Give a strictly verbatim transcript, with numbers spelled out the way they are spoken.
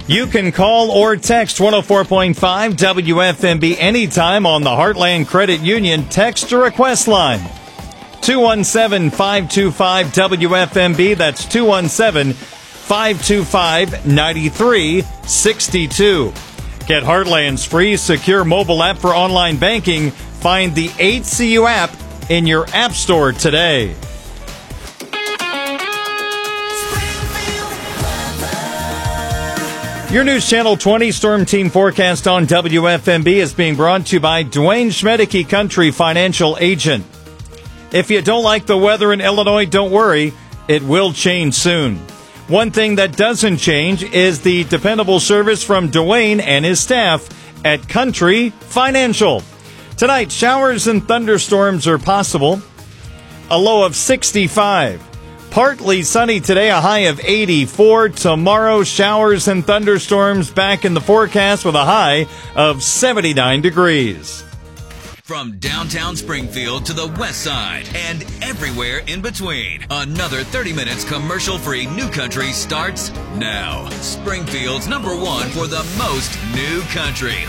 You can call or text one oh four point five W F M B anytime on the Heartland Credit Union text or request line. two one seven, five two five, W F M B. That's two one seven, five two five, nine three six two. Get Heartland's free, secure mobile app for online banking. Find the eight C U app in your app store today. Your News Channel twenty Storm Team forecast on W F M B is being brought to you by Dwayne Schmedeke Country Financial Agent. If you don't like the weather in Illinois, don't worry. It will change soon. One thing that doesn't change is the dependable service from Dwayne and his staff at Country Financial. Tonight, showers and thunderstorms are possible. A low of sixty-five. Partly sunny today, a high of eighty-four. Tomorrow, showers and thunderstorms back in the forecast with a high of seventy-nine degrees. From downtown Springfield to the west side and everywhere in between, another thirty minutes commercial-free New Country starts now. Springfield's number one for the most new country.